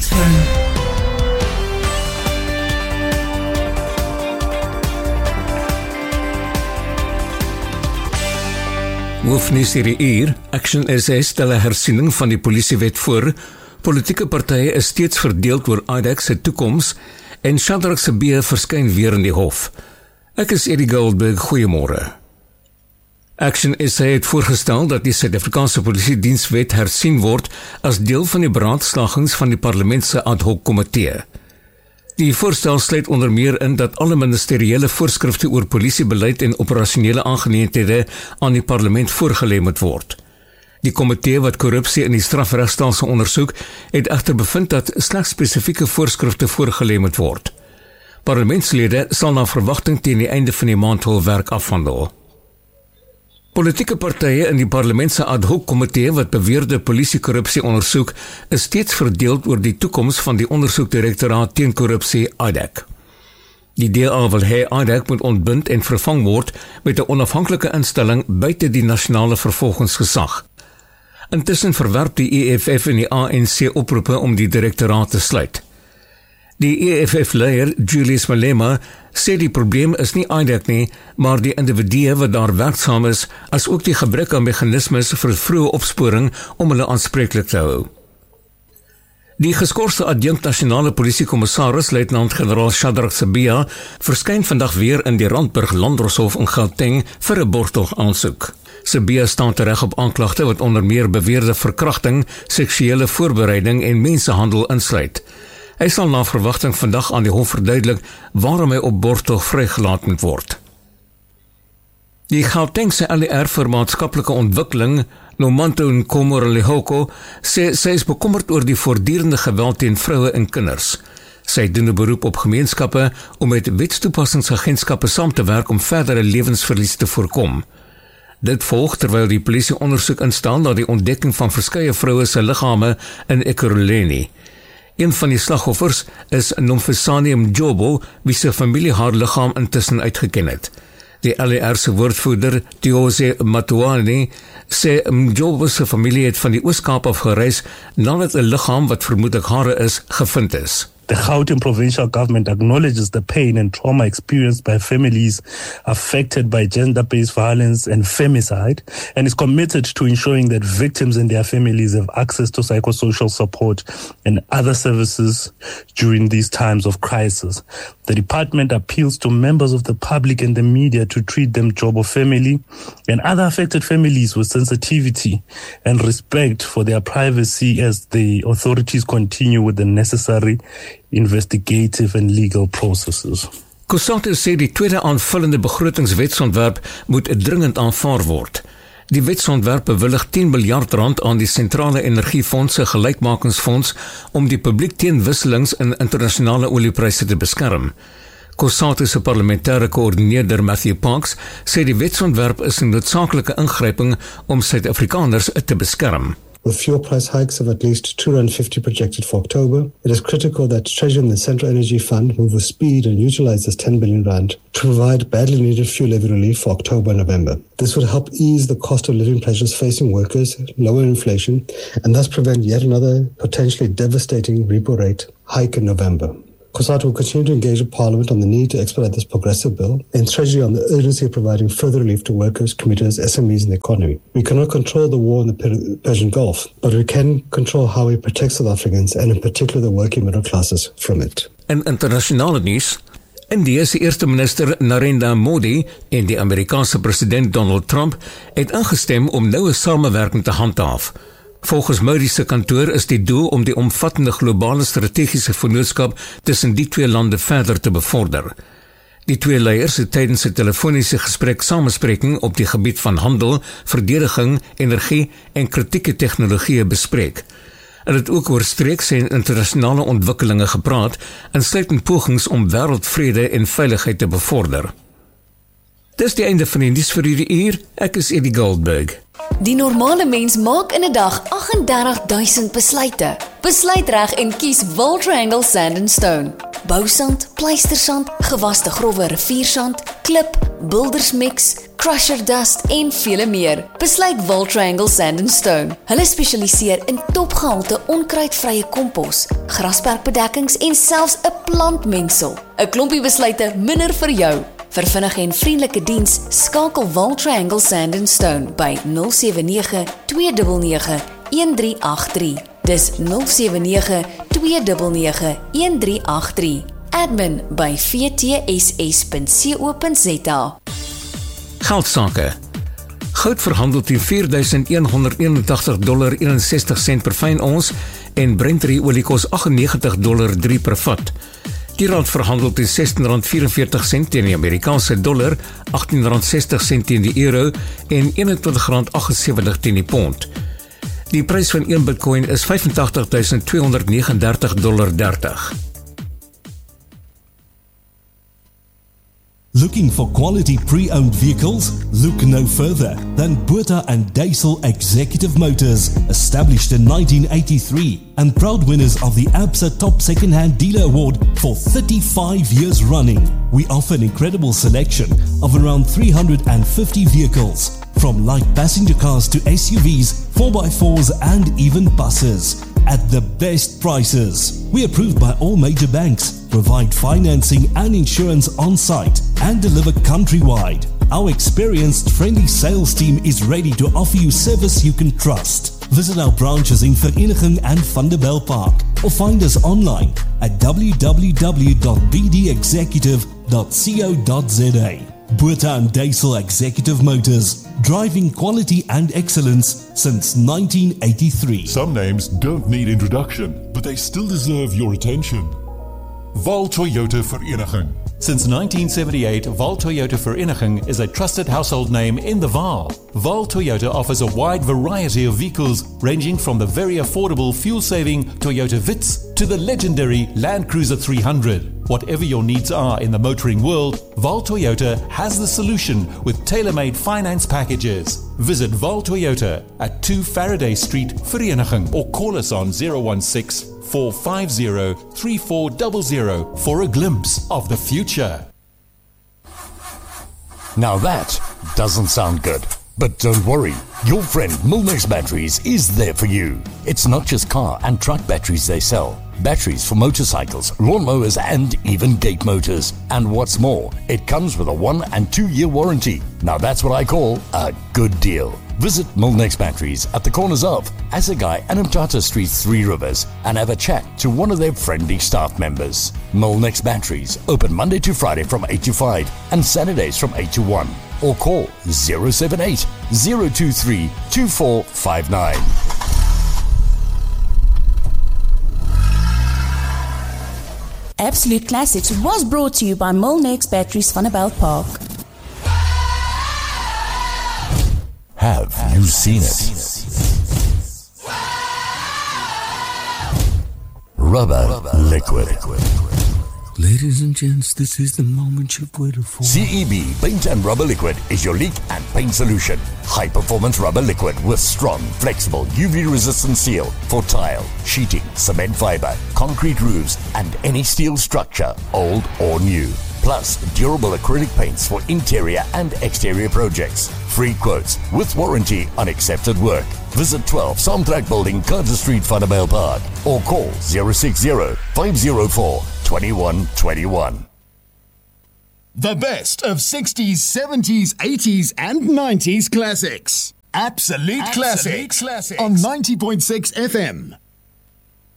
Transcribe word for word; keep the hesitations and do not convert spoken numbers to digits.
Sandstone. Hoofnuus hierdie uur, Action S A stel 'n hersiening van die polisiewet voor, politieke partye is steeds verdeeld oor I D E C se toekoms en Shadrack Sibiya verskyn weer in die hof. Ek is Eddie Goldberg, goeiemôre. Action S A het voorgestel dat die Suid-Afrikaanse Polisiedienswet hersien word as deel van die beraadslagings van die parlement se ad hoc komitee. Die voorstel sluit onder meer in dat alle ministeriële voorskrifte oor polisiebeleid en operasionele aangeleenthede aan die parlement voorgelê moet word. Die komitee wat korrupsie in die strafregstelsel ondersoek, het egter bevind dat slegs spesifieke voorskrifte voorgelê moet word. Parlementslede sal na verwagting teen die einde van die maand hul werk afhandel. Politieke partye in die parlement se ad hoc komitee wat beweerde polisiekorrupsie ondersoek, is steeds verdeeld oor die toekoms van die ondersoekdirektoraat teen korrupsie I D E C. Die D A wil hê I D E C moet ontbind en vervang word met 'n onafhanklike instelling buite die nasionale vervolgingsgesag. Intussen verwerp die E F F en die A N C oproepe om die direktoraat te sluit. Die E F F-leier, Julius Malema, sê die probleem is nie I D E C nie, maar die individue wat daar werksaam is, as ook die gebrek aan meganismes vir vroeë opsporing om hulle aanspreeklik te hou. Die geskorste adjunkt nasionale polisiekommissaris, luitenant-generaal Shadrack Sibiya, verskyn vandag weer in die Randburg Landdroshof in Gauteng vir 'n borgtog aansoek. Sibiya staan tereg op aanklagte wat onder meer beweerde verkrachting, seksuele voorbereiding en mensenhandel insluit. Hy sal na verwagting vandag aan die hof verduidelik waarom hy op borgtog vrygelaat moet word. Die Gautengse L E R vir maatskaplike ontwikkeling, Nomanto Nkomorolihoko, sê sy is bekommerd oor die voortdurende geweld teen vroue en kinders. Sy doen 'n beroep op gemeenskappe om met wetstoepassingsagentskappe saam te werk om verdere lewensverlies te voorkom. Dit volg terwyl die polisie ondersoek instel na die ontdekking van verskeie vroue se liggame in Ekurhuleni. Een van die slagoffers is Nomfesani Mjobo, wie se familie haar liggaam intussen uitgeken het. Die L E R se woordvoerder, Tiose Matuani, sê Mjobo se familie het van die Oos-Kaap af gereis nadat 'n liggaam wat vermoedelik hare is, gevind is. The Gauteng provincial government acknowledges the pain and trauma experienced by families affected by gender-based violence and femicide, and is committed to ensuring that victims and their families have access to psychosocial support and other services during these times of crisis. The department appeals to members of the public and the media to treat the Mjobo family and other affected families with sensitivity and respect for their privacy as the authorities continue with the necessary investigative and legal processes. Kusatu sê die tweede aanvullende begrotingswetsontwerp moet dringend aanvaar word. Die wetsontwerp bewillig tien miljard rand aan die sentrale energiefonds se gelykmakingsfonds om die publiek teen wisselings in internasionale oliepryse te beskerm. Kusatu se parlementêre koördineerder Matthew Parks sê die wetsontwerp is 'n noodsaaklike ingryping om Suid-Afrikaners te beskerm. With fuel price hikes of at least two rand fifty projected for October, it is critical that Treasury and the Central Energy Fund move with speed and utilize this ten billion rand to provide badly needed fuel levy relief for October and November. This would help ease the cost of living pressures facing workers, lower inflation, and thus prevent yet another potentially devastating repo rate hike in November. COSATU will continue to engage with Parliament on the need to expedite this progressive bill and Treasury on the urgency of providing further relief to workers, commuters, S M Es and the economy. We cannot control the war in the Persian Gulf, but we can control how we protect South Africans and in particular the working middle classes from it. In internasionale nuus, Indië se eerste minister Narendra Modi en die Amerikaanse president Donald Trump het ingestem om noue samewerking te handhaaf. Volgens Modi se kantoor is die doel om die omvattende globale strategiese vennootskap tussen die twee lande verder te bevorder. Die twee leiers het tydens 'n telefoniese gesprek samespreking op die gebied van handel, verdediging, energie en kritieke tegnologieë bespreek. Hulle het ook oor streekse en internasionale ontwikkelinge gepraat, insluitend pogings om wêreldvrede en veiligheid te bevorder. Dis die einde van die nuus vir hierdie uur. Ek is Eddie Goldberg. Die normale mens maak in 'n dag agt en dertig duisend besluite. Besluit reg en kies Will Triangle Sand and Stone. bousand, pleistersand, gewaste growwe riviersand, klip, bildersmix, crusher dust en vele meer. Besluit Vaal Triangle Sand and Stone. Hulle spesialiseer in topgehalte onkruidvrye kompos, grasperkbedekkings en selfs 'n plantmengsel. 'n Klompie besluite minder vir jou. Vir vinnige en vriendelike diens, skakel Vaal Triangle Sand and Stone by nul sewe nege twee nege nege een drie agt drie. Dis nul sewe nege twee nege nege een drie agt drie. Admin by v t s s punt co punt z a. Geldsake. Goud verhandel teen vier duisend een honderd eenentagtig dollar eenensestig sent per fyn ons en Brent olie kos agt en negentig dollar drie per vat. Die rand verhandel teen sestien rand vierenveertig sent teen die Amerikaanse dollar, agttien rand sestig sent teen die euro en eenentwintig rand agt en sewentig teen die pond. Die prys van een Bitcoin is vyf en agtig duisend twee honderd vyf nege nul dollar dertig. Looking for quality pre-owned vehicles? Look no further than Botha and Diesel Executive Motors, established in nineteen eighty-three and proud winners of the ABSA Top Second-Hand Dealer Award for thirty-five years running. We offer an incredible selection of around three hundred fifty vehicles, from light passenger cars to S U Vs, four by fours and even buses, at the best prices. We are approved by all major banks, provide financing and insurance on site, and deliver countrywide. Our experienced, friendly sales team is ready to offer you service you can trust. Visit our branches in Vereniging and Vanderbijlpark or find us online at w w w dot b d executive dot co dot z a. Botha and Diesel Executive Motors, driving quality and excellence since nineteen eighty-three. Some names don't need introduction, but they still deserve your attention. Vaal Toyota Vereniging. Since nineteen seventy-eight, Vaal Toyota Vereniging is a trusted household name in the Vaal. Vaal Toyota offers a wide variety of vehicles, ranging from the very affordable fuel-saving Toyota Vitz to the legendary Land Cruiser three hundred. Whatever your needs are in the motoring world, Vaal Toyota has the solution with tailor-made finance packages. Visit Vaal Toyota at two Faraday Street, Vereniging, or call us on zero one six, four five zero, three four zero zero for a glimpse of the future. Now that doesn't sound good. But don't worry, your friend Milnex Batteries is there for you. It's not just car and truck batteries they sell. Batteries for motorcycles, lawnmowers and even gate motors. And what's more, it comes with a one and two year warranty. Now that's what I call a good deal. Visit Milnex Batteries at the corners of Assegai and Mtata Streets, Three Rivers, and have a chat to one of their friendly staff members. Milnex Batteries open Monday to Friday from eight to five and Saturdays from eight to one. Or call zero seven eight, zero two three, two four five nine. Absolute Classics was brought to you by Milnex Batteries Vanderbijlpark. Have you seen it? Rubber liquid. Ladies and gents, this is the moment you've waited for. C E B Paint and Rubber Liquid is your leak and paint solution. High performance rubber liquid with strong, flexible, U V resistant seal for tile, sheeting, cement fiber, concrete roofs, and any steel structure, old or new. Plus, durable acrylic paints for interior and exterior projects. Free quotes with warranty on accepted work. Visit twelve Samtrack Building, Carter Street, Vanderbijlpark, or call zero six zero, five zero four, two one two one. The best of sixties, seventies, eighties and nineties classics. Absolute, Absolute classics, classics on ninety point six F M.